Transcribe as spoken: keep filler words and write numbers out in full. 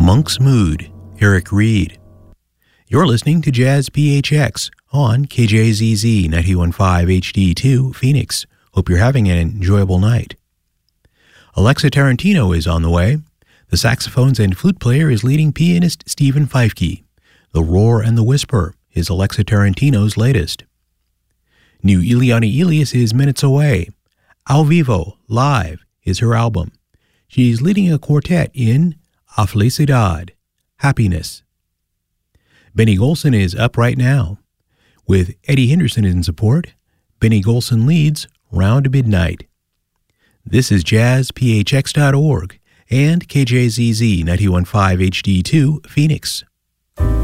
Monk's Mood, Eric Reed. You're listening to Jazz P H X on K J Z Z ninety-one point five H D two, Phoenix. Hope you're having an enjoyable night. Alexa Tarantino is on the way. The saxophones and flute player is leading pianist Stephen Feifke. The Roar and the Whisper is Alexa Tarantino's latest. New Ileana Elias is minutes away. Al Vivo, Live, is her album. She's leading a quartet in A Felicidad, Happiness. Benny Golson is up right now. With Eddie Henderson in support, Benny Golson leads Round Midnight. This is jazz p h x dot org and K J Z Z ninety-one point five H D two, Phoenix.